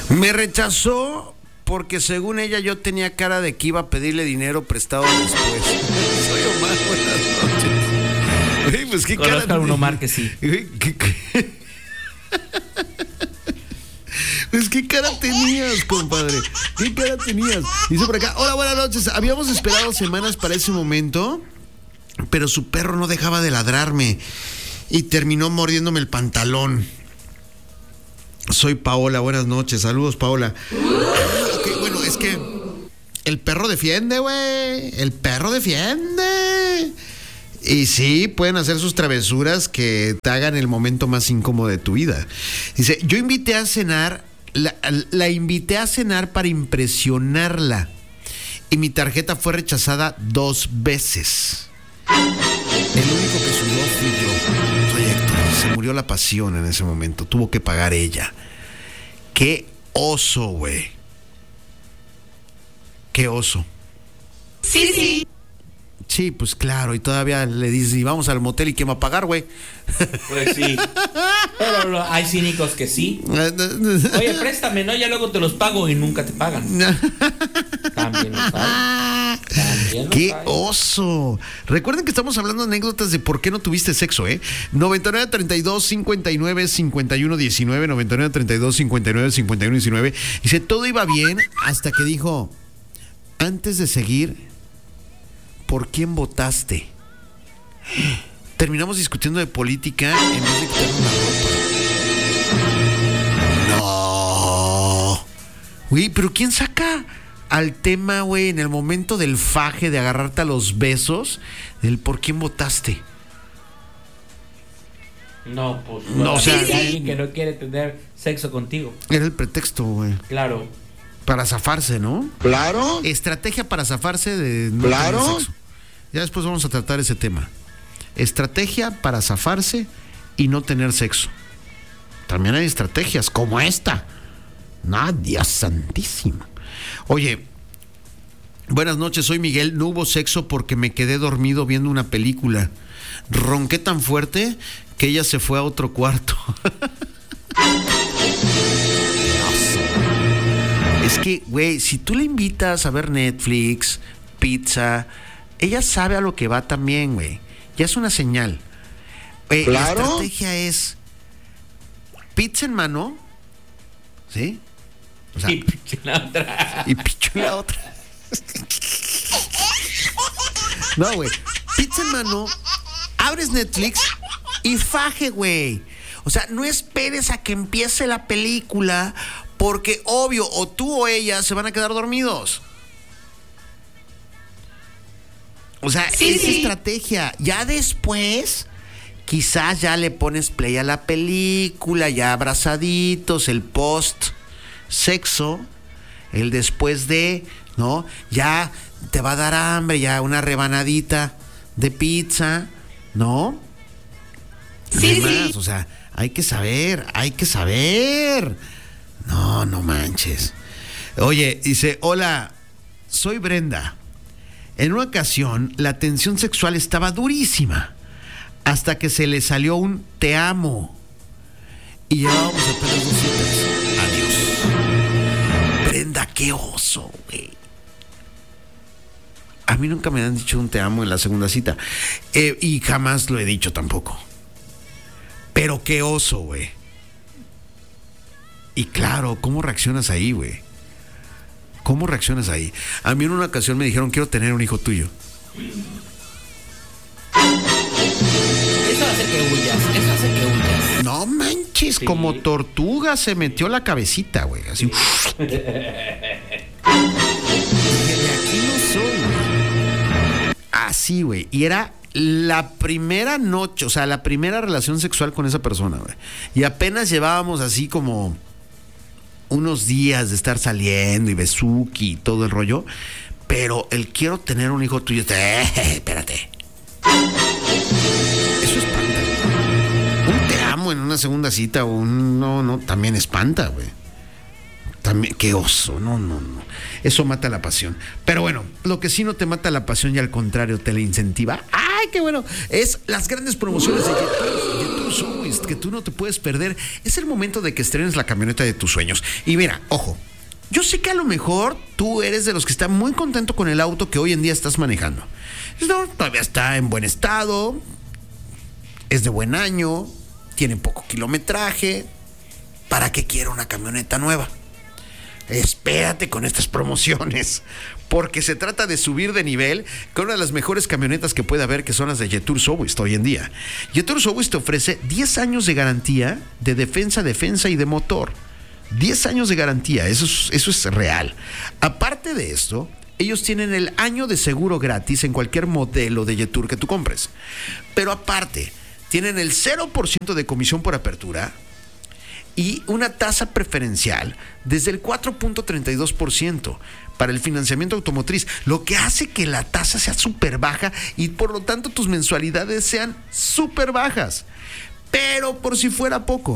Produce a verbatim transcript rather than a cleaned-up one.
Me rechazó porque según ella yo tenía cara de que iba a pedirle dinero prestado después. Soy Omar, buenas noches. Güey, pues qué Conozco cara. a un Omar que sí. Güey, ¿qué, qué? Pues qué cara tenías, compadre. ¿Qué cara tenías? Dice por acá, hola, buenas noches. Habíamos esperado semanas para ese momento, pero su perro no dejaba de ladrarme y terminó mordiéndome el pantalón. Soy Paola, buenas noches. Saludos, Paola. Ok, bueno, es que el perro defiende, güey. El perro defiende. Y sí, pueden hacer sus travesuras que te hagan el momento más incómodo de tu vida. Dice, yo invité a cenar, la, la invité a cenar para impresionarla. Y mi tarjeta fue rechazada dos veces. El único que sudó fui yo. Soy Héctor. Se murió la pasión en ese momento. Tuvo que pagar ella. Qué oso, güey. Qué oso. Sí, sí. Sí, pues claro, y todavía le dices, y vamos al motel, ¿y quién va a pagar, güey? Pues sí. Pero lo, hay cínicos que sí. Oye, préstame, ¿no? Ya luego te los pago y nunca te pagan. También los hay. También los ¡Qué hay. oso! Recuerden que estamos hablando de anécdotas de por qué no tuviste sexo, ¿eh? noventa y nueve, treinta y dos, cincuenta y nueve, cincuenta y uno, diecinueve, noventa y nueve, treinta y dos, cincuenta y nueve, cincuenta y uno, diecinueve. Dice, todo iba bien hasta que dijo, antes de seguir, ¿por quién votaste? Terminamos discutiendo de política en vez de quitarnos la ropa. No. Güey, pero ¿quién saca al tema, güey, en el momento del faje de agarrarte a los besos del por quién votaste? No, pues No, o sea, hay alguien que no quiere tener sexo contigo. Era el pretexto, güey. Claro. Para zafarse, ¿no? Claro. Estrategia para zafarse de no Claro. tener sexo. Ya después vamos a tratar ese tema. Estrategia para zafarse y no tener sexo. También hay estrategias como esta. No, Dios santísimo. Oye, buenas noches, soy Miguel. No hubo sexo porque me quedé dormido viendo una película. Ronqué tan fuerte que ella se fue a otro cuarto. Es que, güey, si tú le invitas a ver Netflix, pizza, ella sabe a lo que va también, güey. Ya es una señal. Eh, Claro. La estrategia es pizza en mano, ¿sí? O sea, Y picho la otra. y picho en la otra. No, güey. Pizza en mano, abres Netflix y faje, güey. O sea, no esperes a que empiece la película porque, obvio, o tú o ella se van a quedar dormidos. O sea, Sí, es sí. estrategia. Ya después, quizás ya le pones play a la película, ya abrazaditos, el post sexo, el después de, ¿no? Ya te va a dar hambre, ya una rebanadita de pizza, ¿no? Sí, No hay más, sí. o sea, hay que saber, hay que saber. No, no manches. Oye, dice, hola, soy Brenda. En una ocasión, la tensión sexual estaba durísima, hasta que se le salió un te amo. Y llevábamos apenas dos citas. Adiós. Brenda, qué oso, güey. A mí nunca me han dicho un te amo en la segunda cita. Eh, y jamás lo he dicho tampoco. Pero qué oso, güey. Y claro, ¿cómo reaccionas ahí, güey? ¿Cómo reaccionas ahí? A mí en una ocasión me dijeron, quiero tener un hijo tuyo. Eso hace que huyas. Eso hace que huyas. No manches, Sí. como tortuga se metió la cabecita, güey. Así. Dije, de aquí no soy, güey. Así, güey. Y era la primera noche, o sea, la primera relación sexual con esa persona, güey. Y apenas llevábamos así como unos días de estar saliendo y besuki y todo el rollo. Pero el quiero tener un hijo tuyo, eh, espérate. Eso espanta, güey. Un te amo en una segunda cita o un no, no, también espanta, güey. También, qué oso, no, no, no. Eso mata la pasión. Pero bueno, lo que sí no te mata la pasión y al contrario te la incentiva. ¡Ay, qué bueno! Es las grandes promociones de Jetpack. Jetour Soubist, que tú no te puedes perder. Es el momento de que estrenes la camioneta de tus sueños. Y mira, ojo, yo sé que a lo mejor tú eres de los que está muy contento con el auto que hoy en día estás manejando. No, todavía está en buen estado, es de buen año, tiene poco kilometraje. ¿Para qué quiero una camioneta nueva? Espérate con estas promociones, porque se trata de subir de nivel con una de las mejores camionetas que puede haber, que son las de Jetour Soubist hoy en día. Jetour Soubist te ofrece diez años de garantía de defensa, defensa y de motor. diez años de garantía, eso es, eso es real. Aparte de esto, ellos tienen el año de seguro gratis en cualquier modelo de Jetour que tú compres. Pero aparte, tienen el cero por ciento de comisión por apertura y una tasa preferencial desde el cuatro punto treinta y dos por ciento para el financiamiento automotriz, lo que hace que la tasa sea súper baja y por lo tanto tus mensualidades sean súper bajas. Pero por si fuera poco,